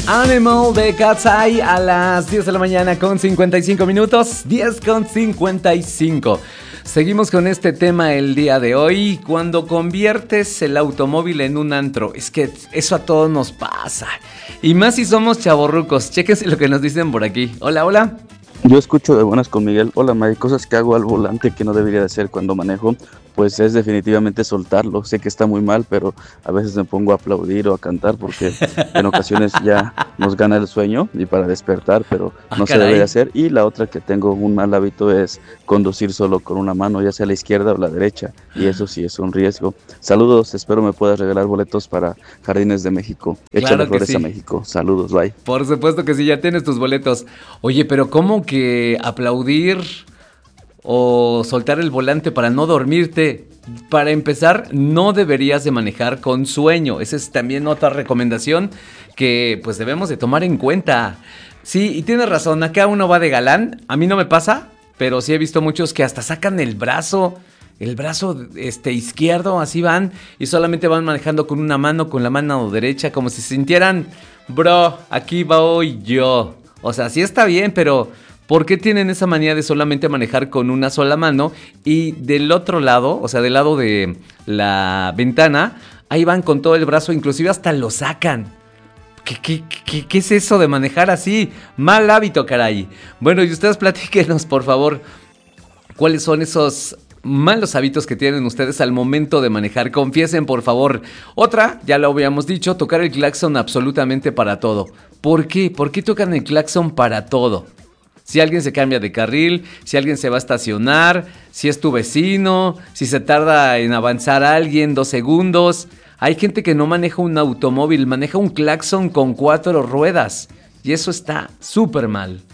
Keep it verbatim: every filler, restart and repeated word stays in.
Animal de Cat's Eye a las diez de la mañana con cincuenta y cinco minutos, diez con cincuenta y cinco. Seguimos con este tema el día de hoy, cuando conviertes el automóvil en un antro. Es que eso a todos nos pasa, y más si somos chavorrucos. Chéquense lo que nos dicen por aquí. Hola, hola. Yo escucho de buenas con Miguel. Hola, May, cosas que hago al volante que no debería de hacer cuando manejo, pues es definitivamente soltarlo. Sé que está muy mal, pero a veces me pongo a aplaudir o a cantar porque en ocasiones ya nos gana el sueño y para despertar, pero Ah, no se caray. debe de hacer. Y la otra que tengo un mal hábito es conducir solo con una mano, ya sea a la izquierda o la derecha, y eso sí es un riesgo. Saludos, espero me puedas regalar boletos para Jardines de México. Échale Claro que flores sí. a México. Saludos, bye. Por supuesto que sí, ya tienes tus boletos. Oye, pero ¿cómo que aplaudir o soltar el volante para no dormirte? Para empezar, no deberías de manejar con sueño. Esa es también otra recomendación que pues debemos de tomar en cuenta. Sí, y tienes razón, acá uno va de galán. A mí no me pasa, pero sí he visto muchos que hasta sacan el brazo, el brazo este, izquierdo, así van, y solamente van manejando con una mano, con la mano derecha, como si sintieran, bro, aquí voy yo. O sea, sí está bien, pero ¿por qué tienen esa manía de solamente manejar con una sola mano? Y del otro lado, o sea, del lado de la ventana, ahí van con todo el brazo, inclusive hasta lo sacan. ¿Qué, qué, qué, qué es eso de manejar así? Mal hábito, caray. Bueno, y ustedes platíquenos, por favor, ¿cuáles son esos malos hábitos que tienen ustedes al momento de manejar? Confiesen, por favor. Otra, ya lo habíamos dicho, tocar el claxon absolutamente para todo. ¿Por qué? ¿Por qué tocan el claxon para todo? Si alguien se cambia de carril, si alguien se va a estacionar, si es tu vecino, si se tarda en avanzar alguien dos segundos. Hay gente que no maneja un automóvil, maneja un claxon con cuatro ruedas. Y eso está súper mal.